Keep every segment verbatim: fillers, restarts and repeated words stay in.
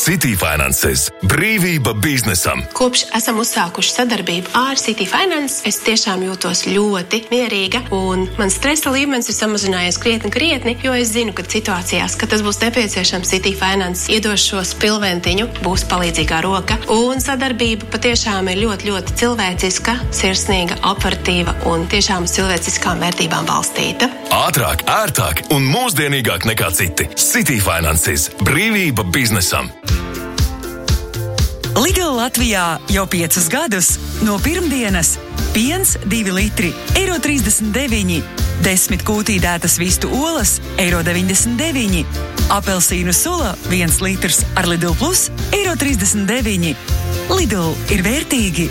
City Finances. Brīvība biznesam. Kopš esam uzsākuši sadarbību ar City Finance, es tiešām jūtos ļoti mierīga, un man stresa līmenis ir samazinājies krietni, krietni, jo es zinu, ka situācijās, kad tas būs nepieciešams, City Finance iedos šo spilventiņu, būs palīdzīgā roka, un sadarbība patiešām ir ļoti, ļoti cilvēciska, sirsnīga, operatīva un tiešām uz cilvēciskām vērtībām balstīta. Ātrāk, ērtāk un mūsdienīgāk nekā citi. City Finances. Brīvība biznesam. Lidl Latvijā jau piecus gadus. No pirmdienas piens divi litri, eiro trīsdesmit deviņi, desmit kūtīdētas vistu olas, eiro deviņdesmit deviņi, apelsīnu sula viens litrs ar Lidl Plus, eiro trīsdesmit deviņi. Lidl ir vērtīgi.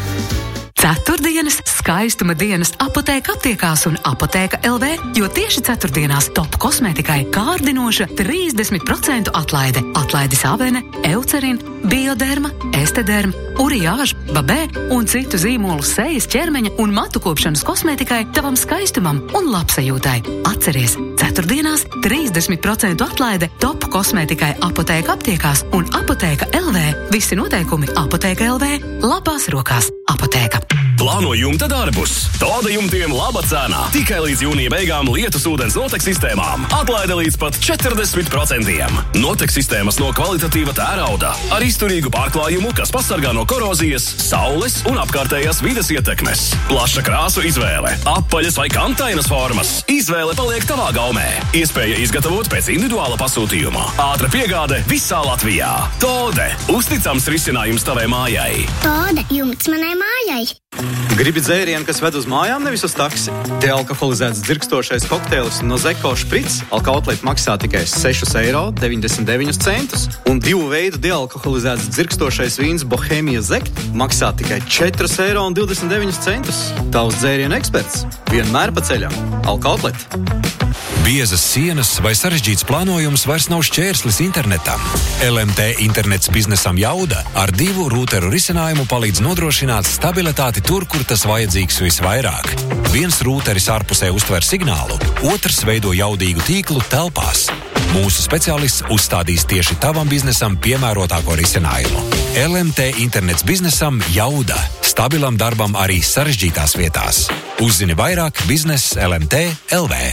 Ceturtdienas skaistuma dienas Apotēka aptiekās un Apotēka L V, jo tieši ceturtdienās top kosmētikai kārdinoša trīsdesmit procentu atlaide. Atlaidis Avene, Eucerin, Bioderma, Estederm, Uriāž, Babē un citu zīmolu sejas, ķermeņa un matu kopšanas kosmētikai tavam skaistumam un labsajūtai. Atceries, ceturtdienās trīsdesmit procentu atlaide top kosmētikai Apotēka aptiekās un Apotēka L V. Visi noteikumi Apotēka L V. Labās rokās Apotēka. Plāno jumta darbus. Toda jumtiem laba cena. Tikai līdz jūnija beigām lietus ūdens notek sistēmām. Atlaide līdz pat četrdesmit procentiem. Notek sistēmas no kvalitatīva tērauda ar izturīgu pārklājumu, kas pasargā no korozijas, saules un apkārtējās vides ietekmes. Plaša krāsu izvēle. Apaļas vai kantainas formas. Izvēle paliek tavā gaumē. Iespēja izgatavot pēc individuāla pasūtījuma. Ātra piegāde visā Latvijā. Tode. Uzticams risinājums tavai mājai. Tode. Jumts manai mājai. Gribi dzērienu, kas ved uz mājām, nevis uz taksi? Dealkoholizēts dzirkstošais kokteilis no Zeko Šprits Alkautlet maksā tikai seši eiro deviņdesmit deviņi centus, un divu veidu dealkoholizēts dzirkstošais vīns Bohemija Zekt maksā tikai četri eiro divdesmit deviņi centus. Tavs dzērienu eksperts vienmēr pa ceļam. Alkautlet. Biezas sienas vai sarežģīts plānojums vairs nav šķērslis internetam. L M T internets biznesam Jauda ar divu rūteru risinājumu palīdz nodrošināt stabilitāti tur, kur tas vajadzīgs visvairāk. Viens rūteris ārpusē uztver signālu, otrs veido jaudīgu tīklu telpās. Mūsu speciālists uzstādīs tieši tavam biznesam piemērotāko risinājumu. L M T internets biznesam Jauda. Stabilam darbam arī sarežģītās vietās. Uzzini vairāk biznes L M T L V.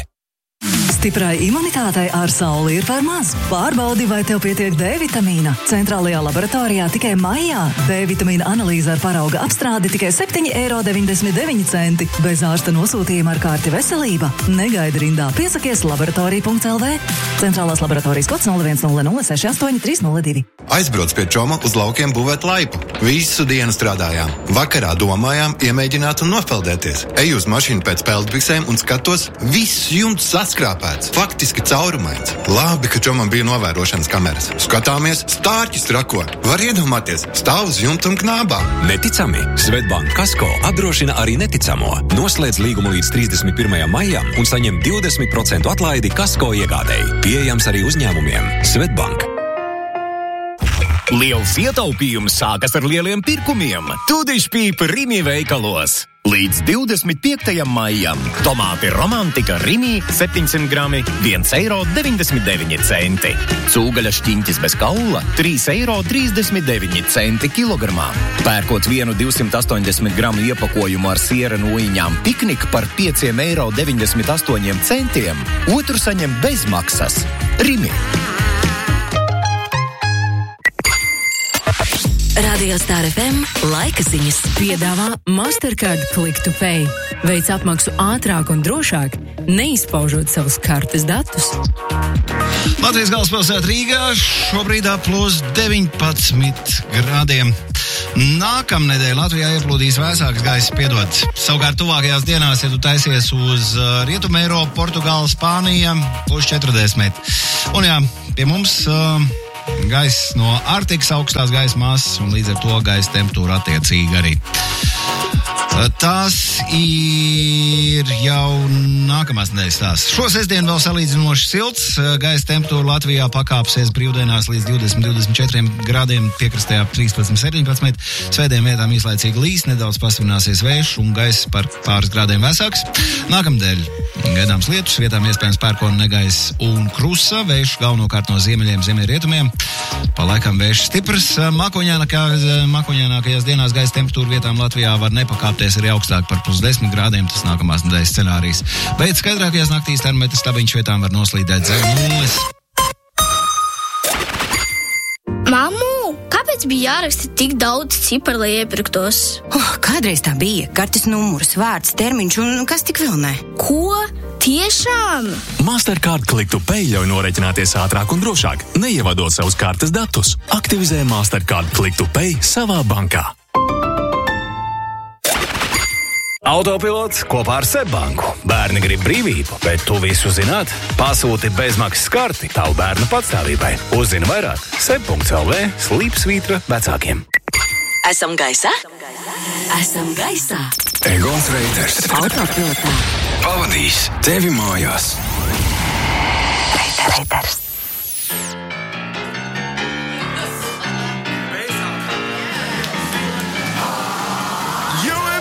Stiprai imunitātei ar sauli ir par maz. Pārbaudi, vai tev pietiek D vitamīna. Centrālajā laboratorijā tikai maijā D vitamīna analīze ar parauga apstrādi tikai septiņi eiro deviņdesmit deviņi centi. Bez ārsta nosūtījuma ar kārti veselība. Negaidi rindā. Piesakies laboratorija punkts L V. Centrālās laboratorijas kods nulle viens nulle nulle seši astoņi trīs nulle divi. Aizbrauc pie Čoma uz laukiem būvēt laipu. Visu dienu strādājām. Vakarā domājām iemēģināt un nopeldēties. Eju uz mašīnu pēc peldbiksēm un skatos, viss jumts saskrāpēts. Faktiski caurumains. Labi, ka Čomam bija novērošanas kameras. Skatāmies, stārķis trako. Var iedomāties, stāv uz jumta un knābā. Neticami. Svetbank Kasko apdrošina arī neticamo. Noslēdz līgumu līdz trīsdesmit pirmajam maijam un saņem divdesmit procentu atlaidi Kasko iegādēji. Pieejams arī uzņēmumiem. Svetbank. Liels ietaupījums sākas ar lieliem pirkumiem. Tūdišpīpa Rimi veikalos. Līdz divdesmit piektajam maijam tomāti romantika Rimi septiņsimt grami viens eiro deviņdesmit deviņi centi. Cūgaļa šķiņķis bez kaula trīs eiro trīsdesmit deviņi centi kilogramā. Pērkot vienu divsimt astoņdesmit gramu iepakojumu ar siera nūjiņām piknik par pieci eiro deviņdesmit astoņi centiem, otru saņem bez maksas. Rimi. Radio Star F M laika ziņas piedāvā Mastercard Click to Pay. Veic apmaksu ātrāk un drošāk, neizpaužot savus kartes datus. Latvijas galvaspilsēta Rīgā šobrīd ap plus deviņpadsmit grādiem. Nākamnedēļ Latvijā ieplūdīs vēsāks gaiss, piedod. Savukārt tuvākajās dienās, ja tu taisies uz Rietumu Eiropu, Portugālu, Spāniju, plus četrdesmit. Un jā, pie mums uh, gaiss no Arktikas augstās gaisa masas un līdz ar to gaisa temperatūra attiecīgi arī. Tas ir jau nākamās nedēļas tās. Šo sestdienu vēl salīdzinoši silts. Gaisa temperatūra Latvijā pakāpsies brīvdienās līdz divdesmit līdz divdesmit četriem grādiem, piekrastējā trīspadsmit līdz septiņpadsmit. Svētdien vietām īslaicīgi līs, nedaudz pasvināsies vējš un gaiss par pāris grādiem vēsāks. Nākamdēļ gaidāms lietus, vietām iespējams pērkona negaiss un krusa, vējš galvenokārt no ziemeļiem, ziemeļrietumiem. Pa laikam vējš stiprs. Mākoņainākajās dienās gaisa temperatūra vietām Latvijā var nepakāpties arī augstāk par plus desmit grādiem, tas nākamās nedēļas scenārijs. Bet skaidrākajās naktīs termometra stabiņš vietām var noslīdēt zem nulles. Mammu, kāpēc bija jāraksta tik daudz ciparu, lai iepirktos? Oh, kādreiz tā bija. Kartes numurs, vārds, termiņš un kas tik vēl ne. Ko? Tiešām? Mastercard Click to Pay ļauj noreķināties ātrāk un drošāk, neievadot savus kartes datus. Aktivizē Mastercard Click to Pay savā bankā. Autopilots kopā ar Sebbanku. Bērni grib brīvību, bet tu visu zināt? Pasūti bezmaksas karti tavu bērnu patstāvībai. Uzzini vairāk seb punkts el vē slīpsvītra vecākiem. Esam gaisā? Esam gaisā. Egons Reiters. Autopilotā. Pavadīs tevi mājās. Reiters.